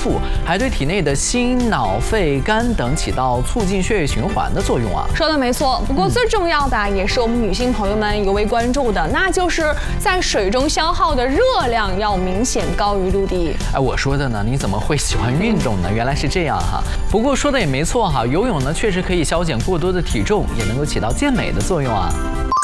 富，还对体内的心、脑、肺、肝等起到促进血液循环的作用啊。 说的没错，不过最重要的也是我们女性朋友们尤为关注的，那就是在水中消耗的热量要明显高于陆地。 哎，我说的呢，你怎么会喜欢运动呢？原来是这样哈。不过说的也没错哈，游泳呢确实可以消减过多的体重，也能够起到健美的作用啊。